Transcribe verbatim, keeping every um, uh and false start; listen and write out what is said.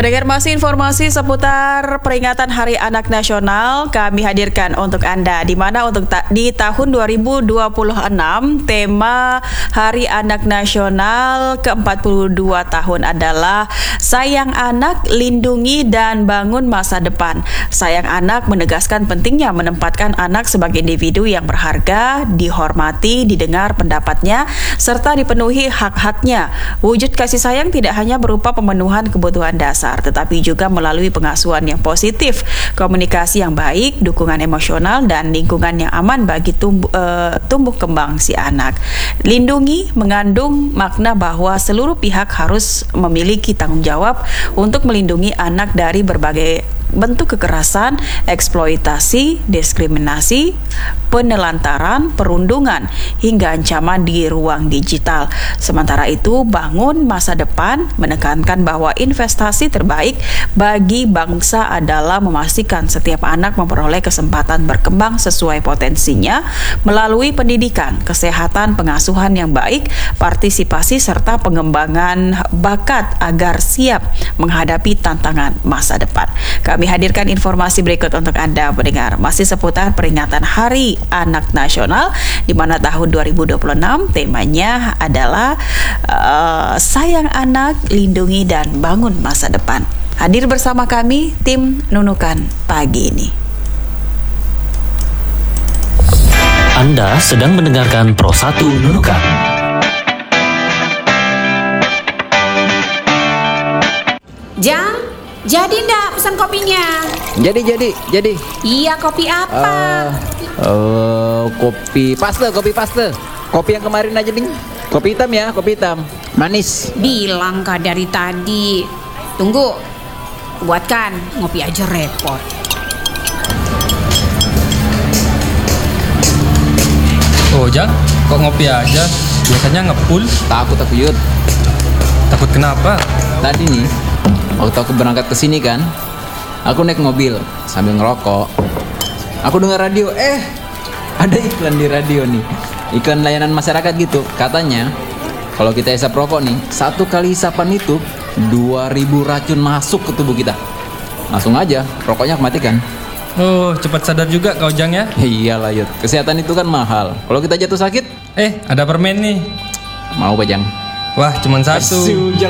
Dengar masih informasi seputar peringatan Hari Anak Nasional kami hadirkan untuk Anda, di mana untuk ta- di tahun dua ribu dua puluh enam tema Hari Anak Nasional ke empat puluh dua tahun adalah Sayang Anak, Lindungi dan Bangun Masa Depan. Sayang Anak menegaskan pentingnya menempatkan anak sebagai individu yang berharga, dihormati, didengar pendapatnya, serta dipenuhi hak-haknya. Wujud kasih sayang tidak hanya berupa pemenuhan kebutuhan dasar, tetapi juga melalui pengasuhan yang positif, komunikasi yang baik, dukungan emosional, dan lingkungan yang aman bagi tumbuh, uh, tumbuh kembang si anak. Lindungi mengandung makna bahwa seluruh pihak harus memiliki tanggung jawab untuk melindungi anak dari berbagai bentuk kekerasan, eksploitasi, diskriminasi, penelantaran, perundungan, hingga ancaman di ruang digital. Sementara itu, Bangun Masa Depan menekankan bahwa investasi terbaik bagi bangsa adalah memastikan setiap anak memperoleh kesempatan berkembang sesuai potensinya melalui pendidikan, kesehatan, pengasuhan yang baik, partisipasi, serta pengembangan bakat agar siap menghadapi tantangan masa depan. Kami hadirkan informasi berikut untuk Anda pendengar, masih seputar peringatan Hari Anak Nasional, di mana tahun dua ribu dua puluh enam temanya adalah uh, Sayang Anak, Lindungi dan Bangun Masa Depan. Hadir bersama kami tim Nunukan pagi ini. Anda sedang mendengarkan Pro satu Nunukan. Jang, jadi ndak pesan kopinya? Jadi, jadi, jadi. Iya, kopi apa? Uh, uh, kopi paste, kopi paste. Kopi yang kemarin aja, Ding. Kopi hitam ya, kopi hitam. Manis. Bilang kah dari tadi. Tunggu, buatkan. Ngopi aja repot. Oh, Jang, kok ngopi aja? Biasanya ngepul. Takut aku, Yud. Takut kenapa? Tadi nih, waktu aku berangkat ke sini kan, aku naik mobil sambil ngerokok. Aku dengar radio, eh ada iklan di radio nih. Iklan layanan masyarakat gitu. Katanya kalau kita hisap rokok nih, satu kali hisapan itu dua ribu racun masuk ke tubuh kita. Langsung aja rokoknya aku matikan. Oh, cepat sadar juga kau, Jang ya. Iyalah, Yud. Kesehatan itu kan mahal. Kalau kita jatuh sakit, Eh, ada permen nih. mau Bajang? Wah, cuman satu. Asyik,